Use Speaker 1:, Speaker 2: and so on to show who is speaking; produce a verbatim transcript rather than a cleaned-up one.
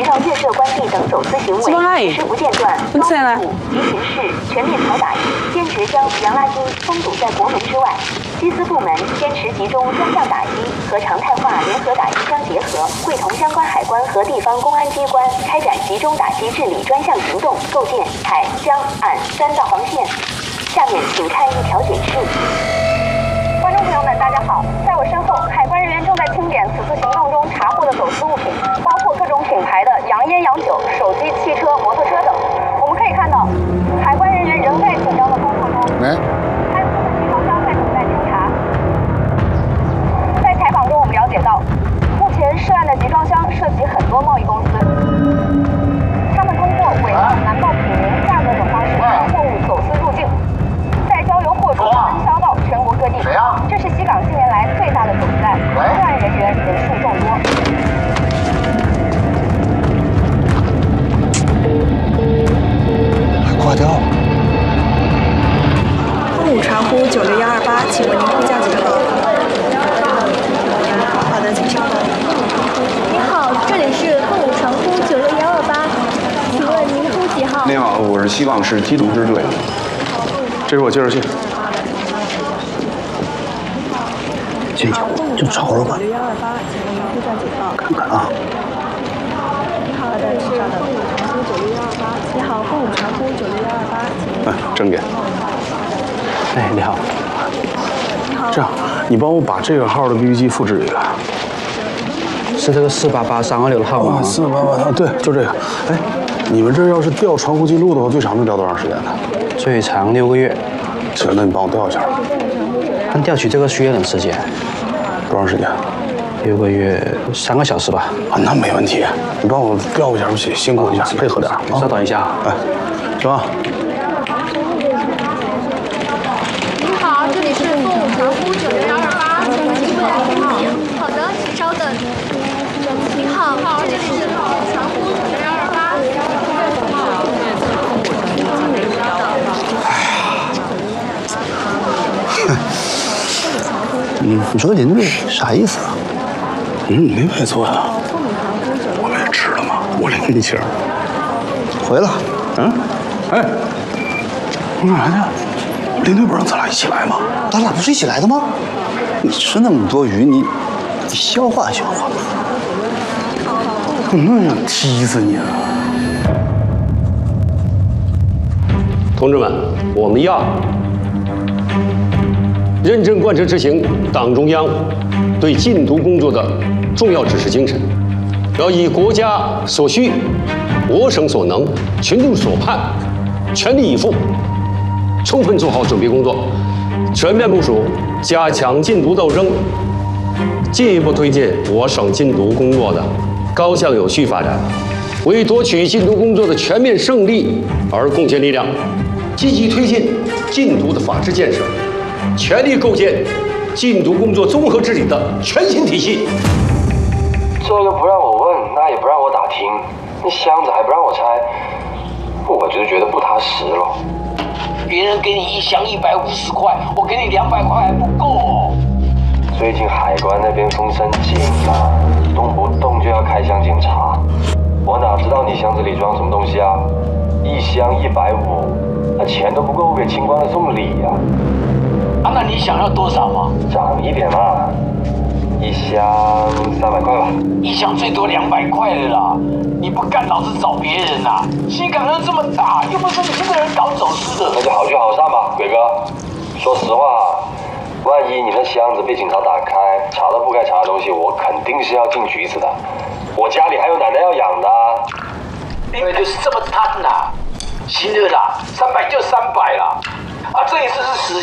Speaker 1: 提到月色关闭等走私行为持续不间断，高速度及巡视全面查打击，坚决将洋垃圾封堵在国门之外。缉私部门坚持集中专项打击和常态化联合打击相结合，会同相关海关和地方公安机关开展集中打击治理专项行动，构建海、江、岸三道防线。下面请看一条解释。观众朋友们，大家好，在我身后，海关人员正在清点此次行动中查获的走私物品，包括各种品牌的洋烟、洋酒、手机、汽车、摩托车等。我们可以看到，海关人员仍在紧张的工作中。
Speaker 2: 来。
Speaker 1: 还有部分集装箱在等待检查。在采访中，我们了解到，目前涉案的集装箱涉及很多贸易公司，他们通过伪造、瞒报品名、价格等方式将货物走私入境，再交由货主分销到全国各地。这是西港近年来最大的走私案，涉案人员人数众多。
Speaker 2: 还挂掉了。
Speaker 3: 空五长呼九六幺二八，请问您呼叫几号？好的，请稍等。
Speaker 4: 您好，这里是空五长呼九六幺二八，请问您呼几号？
Speaker 5: 您好，我是西港市缉毒支队，这是我介绍信。
Speaker 2: 这就就瞅瞅吧，看看啊。
Speaker 4: 你好的，是空五长呼九六幺二八。你好，空五长呼九六幺二八，请问。
Speaker 5: 哎，郑给。
Speaker 2: 哎，你好。
Speaker 4: 你好。
Speaker 5: 这样，你帮我把这个号的 B B 机复制一个。
Speaker 2: 是这个四八八三二六的号吗？
Speaker 5: 四八八，对，就这个。哎，你们这要是调传呼记录的话，最长能调多长时间呢？
Speaker 2: 最长六个月。
Speaker 5: 行，那你帮我调一下。
Speaker 2: 按调取这个需要点时间。
Speaker 5: 多长时间？
Speaker 2: 六个月，三个小时吧。
Speaker 5: 啊，那没问题。你帮我调一下，辛辛苦一下，配合点啊。
Speaker 2: 稍等一下。
Speaker 5: 哎，是吧？
Speaker 4: 您好，这里是空五长呼九六幺二八，请问您好。好的，请稍等。您好，这里是空五长呼九六幺二八。
Speaker 2: 嗯，你说林队啥意思啊？
Speaker 5: 嗯，没买错呀。我们也吃了吗？我领你请。
Speaker 2: 回了。
Speaker 5: 嗯？哎，你干啥去？林队不让咱俩一起来吗？
Speaker 2: 咱俩不是一起来的吗？你吃那么多鱼，你你消化消化。
Speaker 5: 我那想踢死你啊！
Speaker 6: 同志们，我们要认真贯彻执行党中央对禁毒工作的重要指示精神，要以国家所需、我省所能、群众所盼，全力以赴，充分做好准备工作，全面部署加强禁毒斗争，进一步推进我省禁毒工作的高效有序发展，为夺取禁毒工作的全面胜利而贡献力量，积极推进禁毒的法治建设，全力构建禁毒工作综合治理的全新体系。
Speaker 7: 这个不让我问，那也不让我打听，那箱子还不让我拆，我就觉得不踏实了。
Speaker 8: 别人给你一箱一百五十块，我给你两百块还不够哦。
Speaker 7: 最近海关那边风声紧啊，动不动就要开箱检查，我哪知道你箱子里装什么东西啊？一箱一百五，那钱都不够给清官的送礼呀、
Speaker 8: 啊。啊，那你想要多少嘛？
Speaker 7: 涨一点嘛，一箱三百块吧。
Speaker 8: 一箱最多两百块了啦，你不干老是找别人啊？西港人这么大，又不是你这个人搞走私的。
Speaker 7: 那就好聚好散吧，鬼哥。说实话，万一你那箱子被警察打开，查到不该查的东西，我肯定是要进局子的。我家里还有奶奶要养的。
Speaker 8: 因为就是这么贪呐、行了啦，三百就三百啦，啊，这一次是死